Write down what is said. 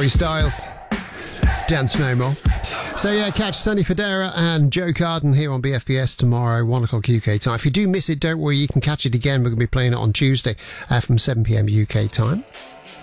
Harry Styles, Dance No More. So yeah, catch Sonny Fodera and Joe Carden here on BFBS tomorrow, 1 o'clock UK time. If you do miss it, don't worry, you can catch it again. We're going to be playing it on Tuesday from 7 p.m. UK time.